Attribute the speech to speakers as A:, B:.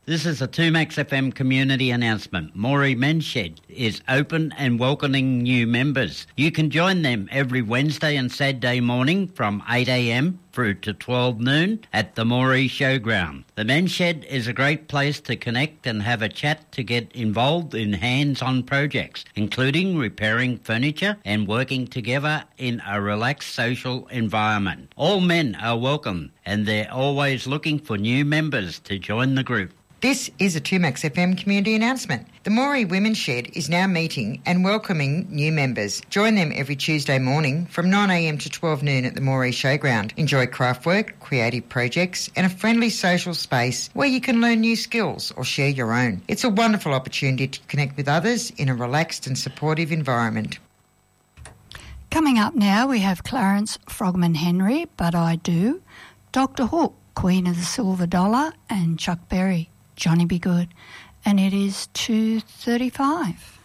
A: This is a 2Max FM community announcement. Moree Men's Shed is open and welcoming new members. You can join them every Wednesday and Saturday morning from 8 a.m. through to 12 noon at the Moree Showground. The Men's Shed is a great place to connect and have a chat to get involved in hands-on projects, including repairing furniture and working together in a relaxed social environment. All men are welcome and they're always looking for new members to join the group.
B: This is a 2Max FM community announcement. The Moree Women's Shed is now meeting and welcoming new members. Join them every Tuesday morning from 9 a.m. to 12 noon at the Moree Showground. Enjoy craft work, creative projects and a friendly social space where you can learn new skills or share your own. It's a wonderful opportunity to connect with others in a relaxed and supportive environment.
C: Coming up now, we have Clarence Frogman Henry, But I Do, Dr. Hook, Queen of the Silver Dollar, and Chuck Berry, Johnny Be Good. And it is 2:35.